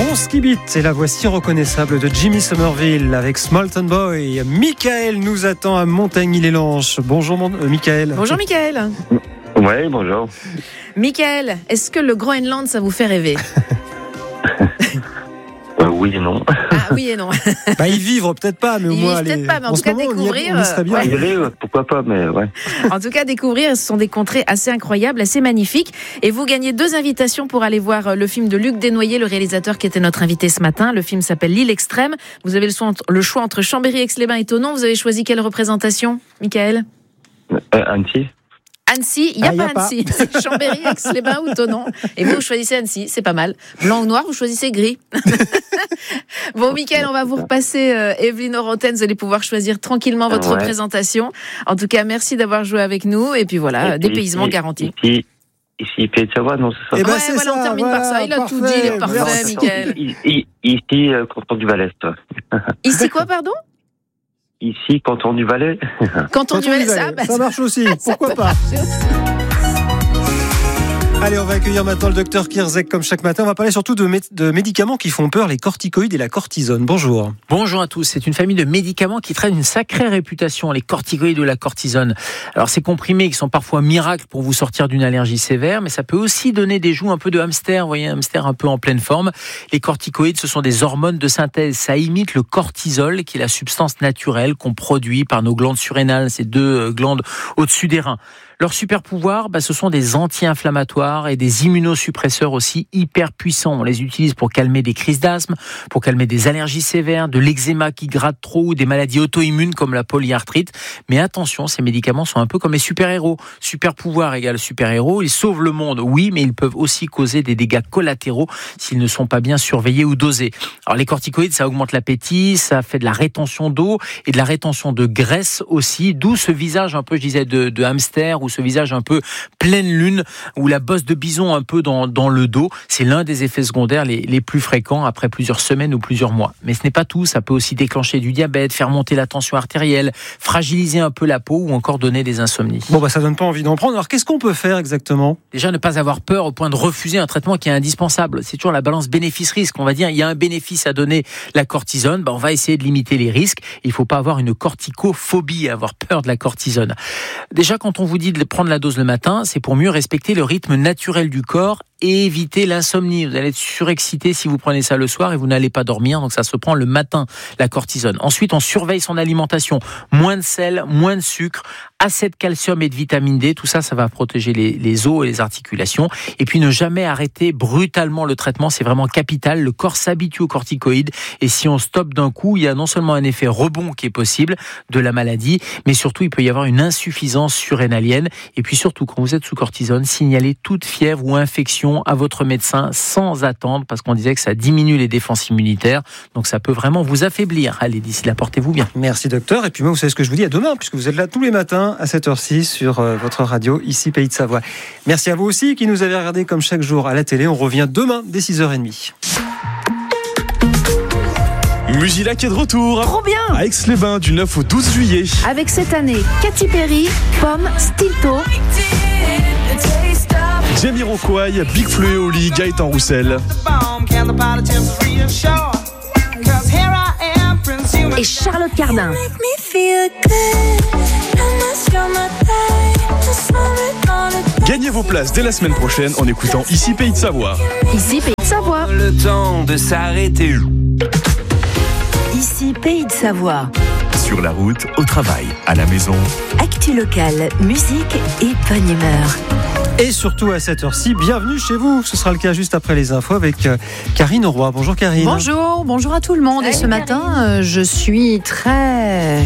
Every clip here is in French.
Don't Skip It et la voix si reconnaissable de Jimmy Somerville avec Small Town Boy. Michael nous attend à Montagny-les-Lanches. Bonjour Michael. Bonjour Michael. Oui, bonjour. Michael, est-ce que le Groenland, ça vous fait rêver? Oui et non. Ah oui et non. Y vivre peut-être pas, mais au moins peut-être pas, mais en tout cas découvrir. On y serait bien. Ouais. Pourquoi pas, mais ouais. En tout cas découvrir, ce sont des contrées assez incroyables, assez magnifiques. Et vous gagnez 2 invitations pour aller voir le film de Luc Desnoyers, le réalisateur qui était notre invité ce matin. Le film s'appelle L'île extrême. Vous avez le choix entre Chambéry, Aix-les-Bains et Thonon. Vous avez choisi quelle représentation, Michael? Annecy. Annecy, il n'y a pas Annecy. C'est Chambéry, Aix-les-Bains ou Thonon. Et vous choisissez Annecy, c'est pas mal. Blanc ou noir, vous choisissez gris. Bon, Michael, on va vous repasser Evelyne Orantène. Vous allez pouvoir choisir tranquillement votre représentation. En tout cas, merci d'avoir joué avec nous. Et puis voilà, dépaysement garanti. Ici, Pays de Savoie, non, c'est ça. C'est voilà, on termine par ça. Il a tout dit, il est parfait, Michael. Ici, canton du Valais. Ici quoi, pardon? Ici, canton du Valais. Canton du Valais, ça marche aussi, pourquoi pas. Allez, on va accueillir maintenant le docteur Kierzek comme chaque matin. On va parler surtout de médicaments qui font peur, les corticoïdes et la cortisone. Bonjour. Bonjour à tous. C'est une famille de médicaments qui traînent une sacrée réputation, les corticoïdes ou la cortisone. Alors, ces comprimés qui sont parfois miracles pour vous sortir d'une allergie sévère, mais ça peut aussi donner des joues un peu de hamster. Vous voyez, un hamster un peu en pleine forme. Les corticoïdes, ce sont des hormones de synthèse. Ça imite le cortisol, qui est la substance naturelle qu'on produit par nos glandes surrénales, ces 2 glandes au-dessus des reins. Leur super pouvoir, ce sont des anti-inflammatoires et des immunosuppresseurs aussi hyper puissants. On les utilise pour calmer des crises d'asthme, pour calmer des allergies sévères, de l'eczéma qui gratte trop ou des maladies auto-immunes comme la polyarthrite. Mais attention, ces médicaments sont un peu comme les super-héros. Super pouvoir égale super-héros. Ils sauvent le monde, oui, mais ils peuvent aussi causer des dégâts collatéraux s'ils ne sont pas bien surveillés ou dosés. Alors les corticoïdes, ça augmente l'appétit, ça fait de la rétention d'eau et de la rétention de graisse aussi, d'où ce visage un peu, je disais, de hamster ou ce visage un peu pleine lune ou la bosse de bison un peu dans le dos. C'est l'un des effets secondaires les plus fréquents après plusieurs semaines ou plusieurs mois. Mais ce n'est pas tout, ça peut aussi déclencher du diabète, faire monter la tension artérielle, fragiliser un peu la peau ou encore donner des insomnies. Bon, ça donne pas envie d'en prendre. Alors qu'est-ce qu'on peut faire exactement? Déjà, ne pas avoir peur au point de refuser un traitement qui est indispensable. C'est toujours la balance bénéfice-risque. On va dire, il y a un bénéfice à donner la cortisone, on va essayer de limiter les risques. Il ne faut pas avoir une corticophobie, avoir peur de la cortisone. Déjà, quand on vous dit de prendre la dose le matin, c'est pour mieux respecter le rythme naturel du corps et éviter l'insomnie. Vous allez être surexcité si vous prenez ça le soir et vous n'allez pas dormir, donc ça se prend le matin, la cortisone. Ensuite, on surveille son alimentation. Moins de sel, moins de sucre, assez de calcium et de vitamine D, tout ça, ça va protéger les os et les articulations. Et puis ne jamais arrêter brutalement le traitement, c'est vraiment capital. Le corps s'habitue aux corticoïdes et si on stoppe d'un coup, il y a non seulement un effet rebond qui est possible de la maladie, mais surtout il peut y avoir une insuffisance surrénalienne. Et puis surtout, quand vous êtes sous cortisone, signalez toute fièvre ou infection à votre médecin sans attendre, parce qu'on disait que ça diminue les défenses immunitaires, donc ça peut vraiment vous affaiblir. Allez, d'ici là, portez-vous bien. Merci docteur, et puis moi vous savez ce que je vous dis, à demain, puisque vous êtes là tous les matins à 7h06 sur votre radio, ici Pays de Savoie. Merci à vous aussi qui nous avez regardé comme chaque jour à la télé. On revient demain dès 6h30. Musilac est de retour. Trop bien. À Aix-les-Bains du 9 au 12 juillet. Avec cette année, Katy Perry, Pomme, Stilto, Jamiroquai, Big Flo et Oli, Gaëtan Roussel. et Charlotte Cardin. Gagnez vos places dès la semaine prochaine en écoutant Ici Pays de Savoie. Ici Pays de Savoie. Le temps de s'arrêter. Ici Pays de Savoie. Sur la route, au travail, à la maison. Actu locale, musique et bonne humeur. Et surtout à cette heure-ci, bienvenue chez vous. Ce sera le cas juste après les infos avec Karine Roy. Bonjour Karine. Bonjour à tout le monde. Salut, et ce matin, Karine. Je suis très...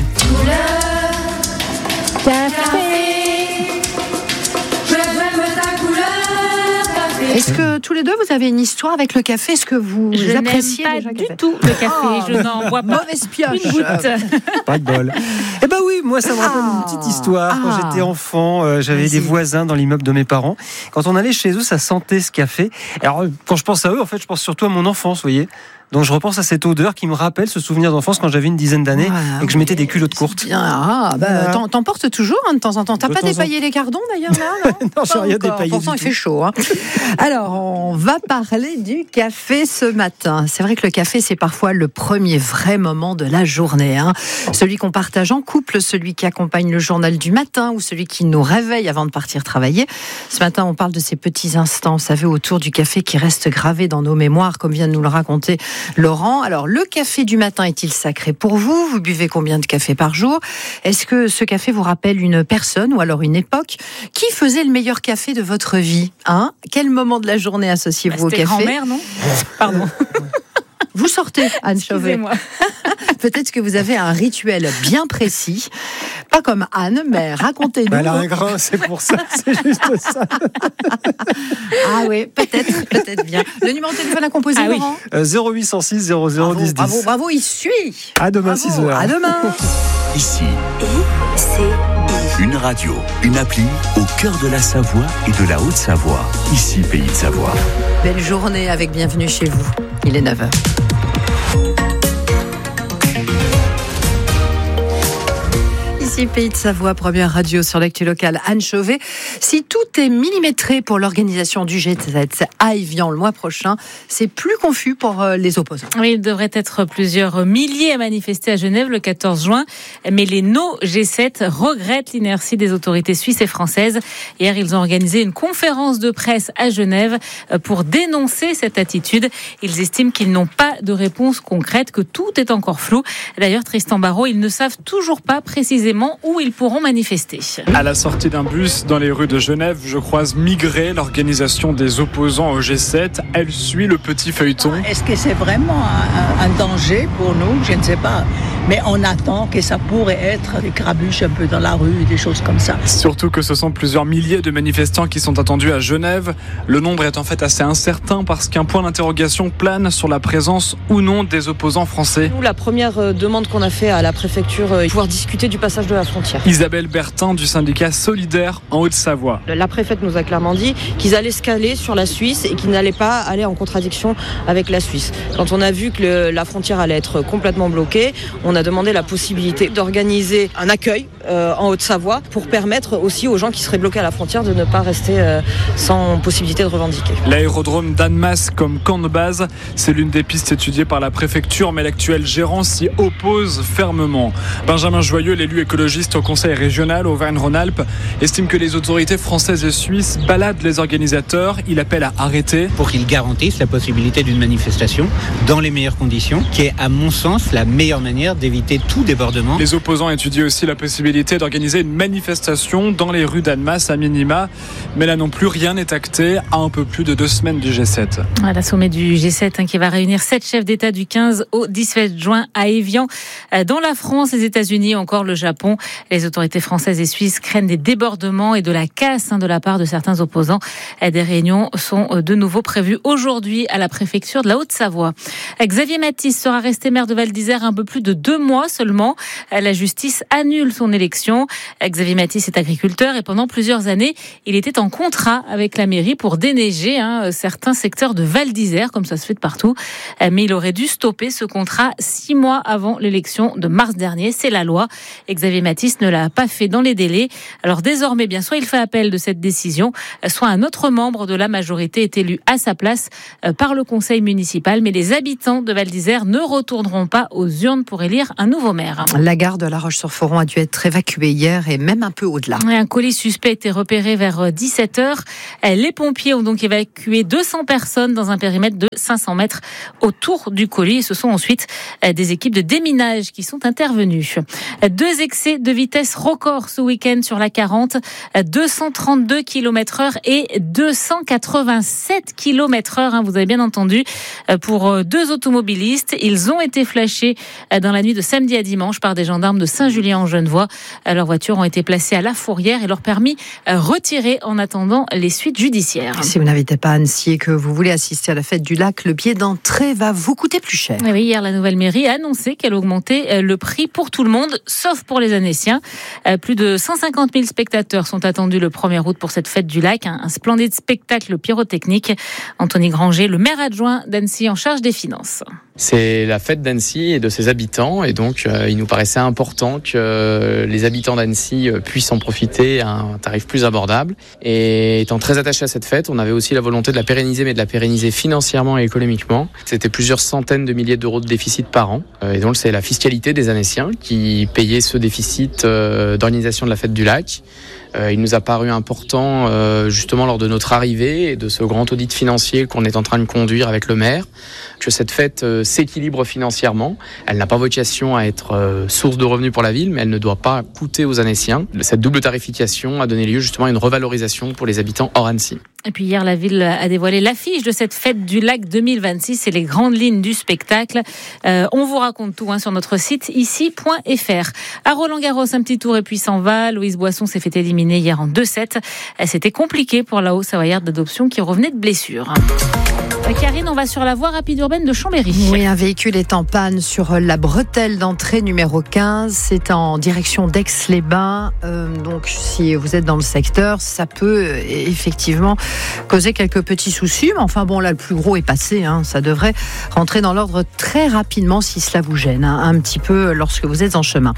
Est-ce que tous les deux, vous avez une histoire avec le café? Est-ce que vous appréciez pas déjà le du café? tout le café. Je n'en bois pas Mauvaise pioche. une goutte. Pas de bol. Eh ben oui, moi ça me rappelle une petite histoire. Quand j'étais enfant, j'avais des voisins dans l'immeuble de mes parents. Quand on allait chez eux, ça sentait ce café. Alors quand je pense à eux, en fait, je pense surtout à mon enfance, vous voyez. Donc je repense à cette odeur qui me rappelle ce souvenir d'enfance quand j'avais une dizaine d'années et que je mettais des culottes courtes. T'en portes toujours de temps en temps. T'as pas dépaillé les cardons d'ailleurs là? Non, j'ai rien dépaillé. Pourtant il fait chaud. Alors on va parler du café ce matin. C'est vrai que le café c'est parfois le premier vrai moment de la journée. Celui qu'on partage en couple, celui qui accompagne le journal du matin ou celui qui nous réveille avant de partir travailler. Ce matin on parle de ces petits instants, vous savez, autour du café qui restent gravés dans nos mémoires, comme vient de nous le raconter Laurent. Alors, le café du matin est-il sacré pour vous? Vous buvez combien de café par jour? Est-ce que ce café vous rappelle une personne ou alors une époque? Qui faisait le meilleur café de votre vie? Quel moment de la journée associez-vous au café? Grand-mère, non? Pardon. Vous sortez, Anne Chauvet. Peut-être que vous avez un rituel bien précis. Pas comme Anne, mais racontez-nous. Elle a un grain, c'est pour ça, c'est juste ça. Ah oui, peut-être bien. Le numéro de téléphone à composer, Laurent? 0806 00 10 10. Bravo, il suit. À demain, 6h. À demain. Ici, une radio, une appli au cœur de la Savoie et de la Haute-Savoie. Ici, Pays de Savoie. Belle journée avec Bienvenue chez vous. Il est 9h. Ici Pays de Savoie, première radio sur l'actu locale, Anne Chauvet. Si tout est millimétré pour l'organisation du G7 à Évian le mois prochain, c'est plus confus pour les opposants. Oui, il devrait être plusieurs milliers à manifester à Genève le 14 juin, mais les No G7 regrettent l'inertie des autorités suisses et françaises. Hier, ils ont organisé une conférence de presse à Genève pour dénoncer cette attitude. Ils estiment qu'ils n'ont pas de réponse concrète, que tout est encore flou. D'ailleurs, Tristan Barraud, ils ne savent toujours pas précisément où ils pourront manifester. À la sortie d'un bus dans les rues de Genève, je croise Migré, l'organisation des opposants au G7. Elle suit le petit feuilleton. Est-ce que c'est vraiment un danger pour nous? Je ne sais pas. Mais on attend que ça pourrait être des grabuches un peu dans la rue, des choses comme ça. Surtout que ce sont plusieurs milliers de manifestants qui sont attendus à Genève. Le nombre est en fait assez incertain parce qu'un point d'interrogation plane sur la présence ou non des opposants français. Nous, la première demande qu'on a fait à la préfecture, est pouvoir discuter du passage de la frontière. Isabelle Bertin du syndicat Solidaire en Haute-Savoie. La préfète nous a clairement dit qu'ils allaient se caler sur la Suisse et qu'ils n'allaient pas aller en contradiction avec la Suisse. Quand on a vu que la frontière allait être complètement bloquée, on a demandé la possibilité d'organiser un accueil en Haute-Savoie pour permettre aussi aux gens qui seraient bloqués à la frontière de ne pas rester sans possibilité de revendiquer. L'aérodrome d'Annemasse comme camp de base, c'est l'une des pistes étudiées par la préfecture, mais l'actuel gérant s'y oppose fermement. Benjamin Joyeux, l'élu écologiste au conseil régional Auvergne-Rhône-Alpes, estime que les autorités françaises et suisses baladent les organisateurs. Il appelle à arrêter. Pour qu'ils garantissent la possibilité d'une manifestation dans les meilleures conditions, qui est à mon sens la meilleure manière d'éviter tout débordement. Les opposants étudient aussi la possibilité d'organiser une manifestation dans les rues d'Annemasse à minima, mais là non plus rien n'est acté à un peu plus de 2 semaines du G7. La sommet du G7 qui va réunir 7 chefs d'État du 15 au 17 juin à Évian. Dans la France, les États-Unis, encore le Japon, les autorités françaises et suisses craignent des débordements et de la casse de la part de certains opposants. Des réunions sont de nouveau prévues aujourd'hui à la préfecture de la Haute-Savoie. Xavier Mathis sera resté maire de Val d'Isère un peu plus de 2 mois seulement. La justice annule son élection. Xavier Mathis est agriculteur et pendant plusieurs années, il était en contrat avec la mairie pour déneiger certains secteurs de Val d'Isère, comme ça se fait de partout. Mais il aurait dû stopper ce contrat 6 mois avant l'élection de mars dernier. C'est la loi. Xavier Mathis ne l'a pas fait dans les délais. Alors désormais, bien soit il fait appel de cette décision, soit un autre membre de la majorité est élu à sa place par le conseil municipal. Mais les habitants de Val d'Isère ne retourneront pas aux urnes pour élire un nouveau maire. La gare de La Roche-sur-Foron a dû être évacuée hier et même un peu au-delà. Un colis suspect a été repéré vers 17h. Les pompiers ont donc évacué 200 personnes dans un périmètre de 500 mètres autour du colis. Et ce sont ensuite des équipes de déminage qui sont intervenues. 2 excès de vitesse record ce week-end sur la 40. 232 km/h et 287 km/h. Vous avez bien entendu. Pour 2 automobilistes, ils ont été flashés dans la nuit nuit de samedi à dimanche par des gendarmes de Saint-Julien-en-Genevois. Leurs voitures ont été placées à La Fourrière et leur permis retiré en attendant les suites judiciaires. Si vous n'habitez pas à Annecy et que vous voulez assister à la fête du lac, le billet d'entrée va vous coûter plus cher. Oui, hier, la nouvelle mairie a annoncé qu'elle augmentait le prix pour tout le monde, sauf pour les Annéciens. Plus de 150 000 spectateurs sont attendus le 1er août pour cette fête du lac. Un splendide spectacle pyrotechnique. Anthony Granger, le maire adjoint d'Annecy en charge des finances. C'est la fête d'Annecy et de ses habitants et donc il nous paraissait important que les habitants d'Annecy puissent en profiter à un tarif plus abordable. Et étant très attaché à cette fête, on avait aussi la volonté de la pérenniser, mais de la pérenniser financièrement et économiquement. C'était plusieurs centaines de milliers d'euros de déficit par an. Et donc c'est la fiscalité des Annéciens qui payait ce déficit d'organisation de la fête du lac. Il nous a paru important, justement lors de notre arrivée et de ce grand audit financier qu'on est en train de conduire avec le maire, que cette fête s'équilibre financièrement. Elle n'a pas vocation à être source de revenus pour la ville, mais elle ne doit pas coûter aux Annéciens. Cette double tarification a donné lieu justement à une revalorisation pour les habitants hors Annecy. Et puis hier, la ville a dévoilé l'affiche de cette fête du lac 2026 et les grandes lignes du spectacle. On vous raconte tout sur notre site ici.fr. À Roland-Garros, un petit tour et puis s'en va. Louise Boisson s'est fait éliminer hier en 2-7. C'était compliqué pour la Haut-Savoyarde d'adoption qui revenait de blessure. Karine, on va sur la voie rapide urbaine de Chambéry. Oui, un véhicule est en panne sur la bretelle d'entrée numéro 15. C'est en direction d'Aix-les-Bains. Donc, si vous êtes dans le secteur, ça peut effectivement causer quelques petits soucis. Mais enfin, bon, là, le plus gros est passé. Ça devrait rentrer dans l'ordre très rapidement si cela vous gêne, un petit peu lorsque vous êtes en chemin.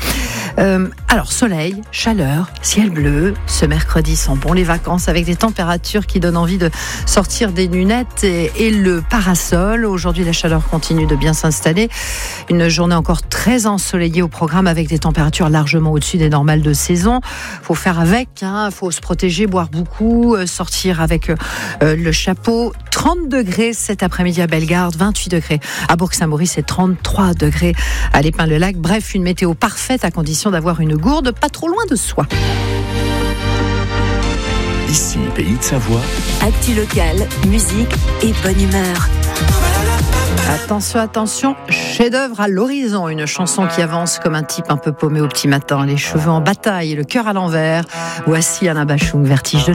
Alors, soleil, chaleur, ciel bleu. Ce mercredi sont bons les vacances avec des températures qui donnent envie de sortir des lunettes et le parasol. Aujourd'hui, la chaleur continue de bien s'installer. Une journée encore très ensoleillée au programme avec des températures largement au-dessus des normales de saison. Faut faire avec, faut se protéger, boire beaucoup, sortir avec le chapeau. 30 degrés cet après-midi à Bellegarde, 28 degrés à Bourg-Saint-Maurice et 33 degrés à l'Épin-le-Lac. Bref, une météo parfaite à condition d'avoir une gourde pas trop loin de soi. Ici, Pays de Savoie. Actu locale, musique et bonne humeur. Attention, attention, chef-d'œuvre à l'horizon, une chanson qui avance comme un type un peu paumé au petit matin, les cheveux en bataille, le cœur à l'envers. Voici Alain Bachung, Vertige de